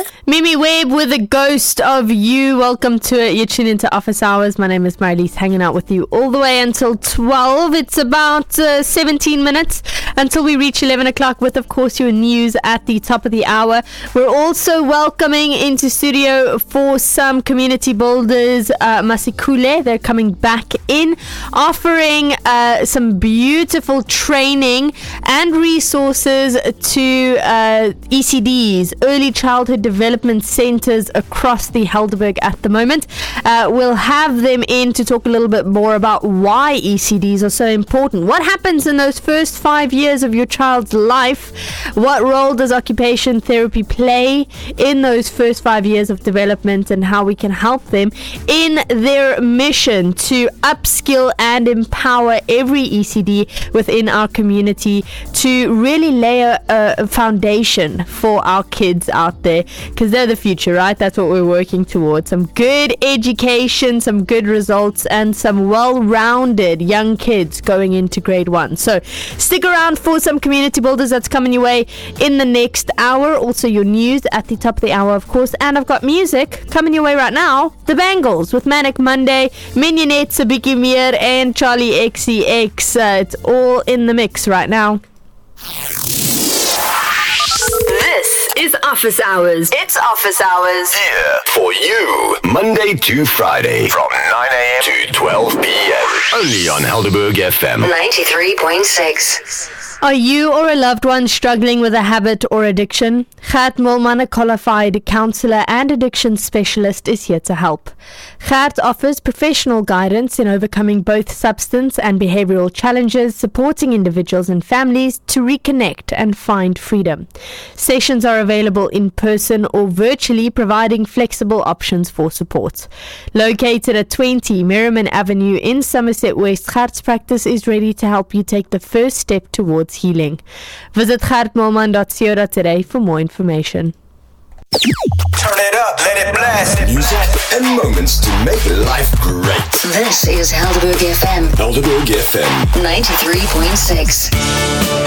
Mimi Webb with a Ghost of You. Welcome to it. You're tuned into Office Hours. My name is Marlies, hanging out with you all the way until 12. It's about 17 minutes until we reach 11 o'clock with, of course, your news at the top of the hour. We're also welcoming into studio for some community builders, Masikule. They're coming back in, offering some beautiful training and resources to ECDs, early childhood development centers across the Helderberg at the moment. We'll have them in to talk a little bit more about why ECDs are so important. What happens in those first 5 years of your child's life? What role does occupation therapy play in those first 5 years of development, and how we can help them in their mission to upskill and empower every ECD within our community to really lay a foundation for our kids out there, because they're the future, right? That's what we're working towards. Some good education, some good results, and some well-rounded young kids going into grade 1. So stick around for some community builders that's coming your way in the next hour. Also your news at the top of the hour, of course, and I've got music coming your way right now. The Bangles with Manic Monday, Mignonette, Sabiki Mir, and Charlie XCX. It's all in the mix right now. This is Office Hours. It's Office Hours. Here for you, Monday to Friday, from 9 a.m. to 12 p.m. Only on Helderberg FM 93.6. Are you or a loved one struggling with a habit or addiction? Gert Mulman, a qualified counselor and addiction specialist, is here to help. Gert offers professional guidance in overcoming both substance and behavioral challenges, supporting individuals and families to reconnect and find freedom. Sessions are available in person or virtually, providing flexible options for support. Located at 20 Merriman Avenue in Somerset West, Gert's practice is ready to help you take the first step towards healing. Visit gertmulman.co.za for more information. Turn it up, let it blast. Music and moments to make life great. This is Helderberg FM. Helderberg FM 93.6.